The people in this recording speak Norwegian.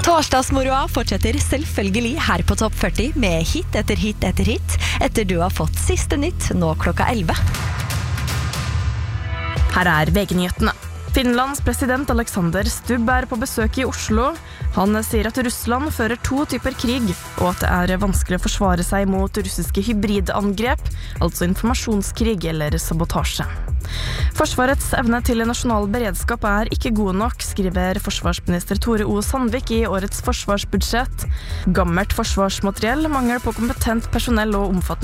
Torsdagsmoroa fortsetter selvfølgelig her på Topp 40 med hit etter hit etter hit, etter du har fått siste nytt nå klokka 11. Her er VG-nyhetene. Finlands president Alexander Stubb er på besøk i Oslo. Han sier at Russland fører 2 typer krig, og at det er vanskelig å forsvare seg mot russiske hybridangrep, altså informasjonskrig eller sabotasje. Forsvarets evne til nasjonal beredskap er ikke god nok, skriver forsvarsminister Tore O. Sandvik i årets forsvarsbudsjett. Gammelt forsvarsmateriell, mangel på kompetent personell og omfattende